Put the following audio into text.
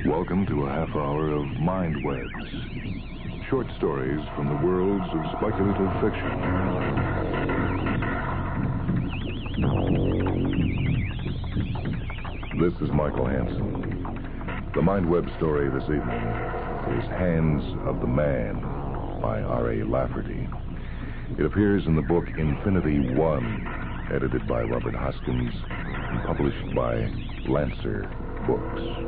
Welcome to a half hour of Mind Webs. Short stories from the worlds of speculative fiction. This is Michael Hansen. The Mind Web story this evening is Hands of the Man by R.A. Lafferty. It appears in the book Infinity One, edited by Robert Hoskins and published by Lancer Books.